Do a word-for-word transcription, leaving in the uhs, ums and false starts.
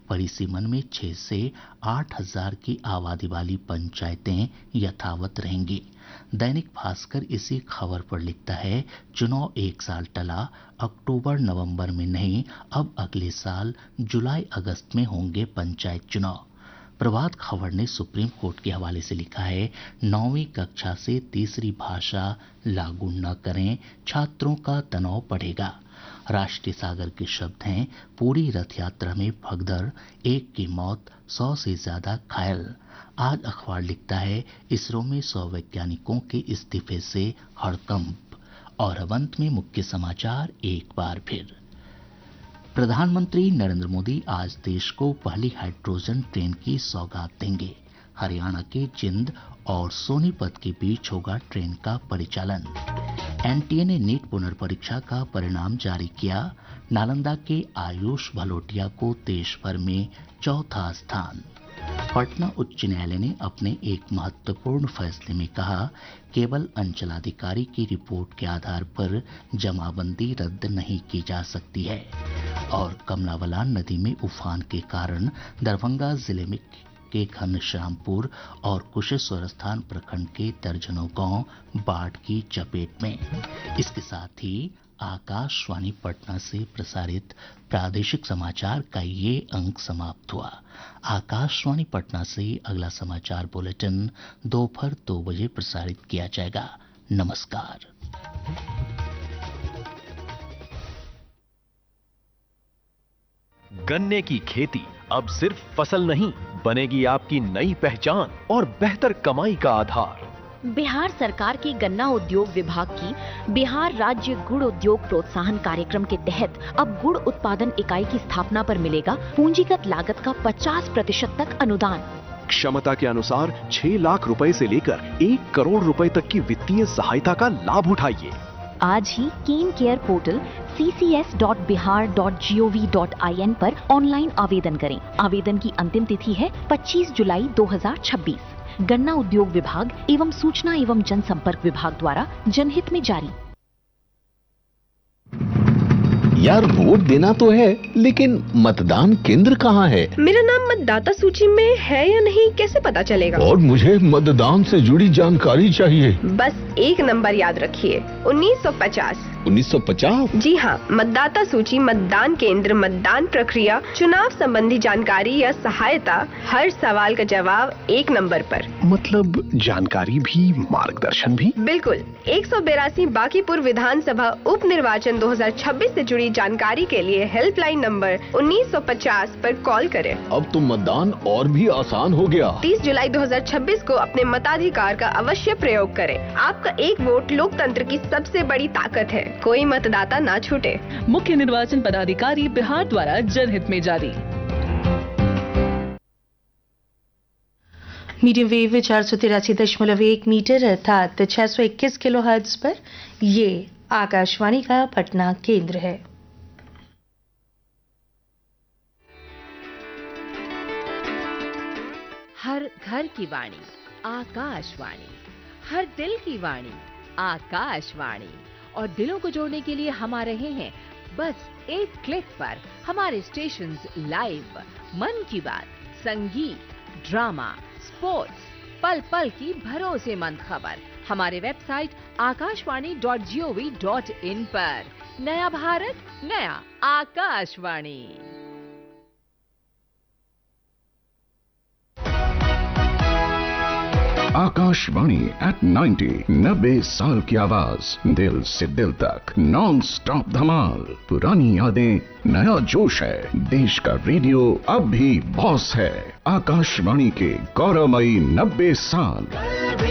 परिसीमन में छह से आठ हजार की आबादी वाली पंचायतें यथावत रहेंगी। दैनिक भास्कर इसी खबर पर लिखता है, चुनाव एक साल टला, अक्टूबर नवंबर में नहीं, अब अगले साल जुलाई अगस्त में होंगे पंचायत चुनाव। प्रभात खबर ने सुप्रीम कोर्ट के हवाले से लिखा है, नौवीं कक्षा से तीसरी भाषा लागू न करें, छात्रों का तनाव बढ़ेगा। राष्ट्रीय सागर के शब्द हैं, पूरी रथ यात्रा में भगदड़, एक की मौत, सौ से ज्यादा घायल। आज अखबार लिखता है, इसरो में सौ वैज्ञानिकों के इस्तीफे से हड़कंप। और अब अंत में मुख्य समाचार एक बार फिर। प्रधानमंत्री नरेंद्र मोदी आज देश को पहली हाइड्रोजन ट्रेन की सौगात देंगे। हरियाणा के जिंद और सोनीपत के बीच होगा ट्रेन का परिचालन। एनटीए ने नीट पुनर्परीक्षा का परिणाम जारी किया। नालंदा के आयुष भलोटिया को देश भर में चौथा स्थान। पटना उच्च न्यायालय ने अपने एक महत्वपूर्ण फैसले में कहा, केवल अंचलाधिकारी की रिपोर्ट के आधार पर जमाबंदी रद्द नहीं की जा सकती है। और कमला बलान नदी में उफान के कारण दरभंगा जिले में के घनश्यामपुर और कुशेश्वर स्थान प्रखंड के दर्जनों गांव बाढ़ की चपेट में। इसके साथ ही आकाशवाणी पटना से प्रसारित प्रादेशिक समाचार का ये अंक समाप्त हुआ। आकाशवाणी पटना से अगला समाचार बुलेटिन दोपहर दो बजे प्रसारित किया जाएगा। नमस्कार। गन्ने की खेती अब सिर्फ फसल नहीं, बनेगी आपकी नई पहचान और बेहतर कमाई का आधार। बिहार सरकार की गन्ना उद्योग विभाग की बिहार राज्य गुड़ उद्योग प्रोत्साहन कार्यक्रम के तहत अब गुड़ उत्पादन इकाई की स्थापना पर मिलेगा पूंजीगत लागत का पचास प्रतिशत तक अनुदान। क्षमता के अनुसार छह लाख रुपए से लेकर एक करोड़ रुपए तक की वित्तीय सहायता का लाभ उठाइए। आज ही कीन care portal C C S dot Bihar dot G O V dot I N पर ऑनलाइन आवेदन करें। आवेदन की अंतिम तिथि है पच्चीस जुलाई दो हजार छब्बीस। गन्ना उद्योग विभाग एवं सूचना एवं जनसंपर्क विभाग द्वारा जनहित में जारी। यार वोट देना तो है, लेकिन मतदान केंद्र कहाँ है? मेरा नाम मतदाता सूची में है या नहीं कैसे पता चलेगा? और मुझे मतदान से जुड़ी जानकारी चाहिए। बस एक नंबर याद रखिए, उन्नीस सौ पचास। उन्नीस सौ पचास? जी हाँ, मतदाता सूची, मतदान केंद्र, मतदान प्रक्रिया, चुनाव संबंधी जानकारी या सहायता, हर सवाल का जवाब एक नंबर पर। मतलब जानकारी भी, मार्गदर्शन भी? बिल्कुल। एक सौ बेरासी बांकीपुर विधानसभा उप निर्वाचन दो हजार छब्बीस से जुड़ी जानकारी के लिए हेल्पलाइन नंबर उन्नीस सौ पचास पर कॉल करें। अब तो मतदान और भी आसान हो गया। तीस जुलाई दो हजार छब्बीस को अपने मताधिकार का अवश्य प्रयोग करें। आपका एक वोट लोकतंत्र की सबसे बड़ी ताकत है। कोई मतदाता ना छूटे। मुख्य निर्वाचन पदाधिकारी बिहार द्वारा जनहित में जारी। मीडियम वेव चार सौ तिरासी दशमलव एक मीटर अर्थात छह सौ इक्कीस किलो हर्ट्ज पर ये आकाशवाणी का पटना केंद्र है। हर घर की वाणी आकाशवाणी, हर दिल की वाणी आकाशवाणी। और दिलों को जोड़ने के लिए हम आ रहे हैं बस एक क्लिक पर। हमारे स्टेशंस लाइव, मन की बात, संगीत, ड्रामा, स्पोर्ट्स, पल पल की भरोसेमंद खबर हमारे website Akashvani dot G O V dot in पर। नया भारत, नया आकाशवाणी। आकाशवाणी एट नाइन्टी, नब्बे साल की आवाज, दिल से दिल तक, नॉन स्टॉप धमाल। पुरानी यादें, नया जोश है। देश का रेडियो अब भी बॉस है। आकाशवाणी के गौरवमयी नब्बे साल।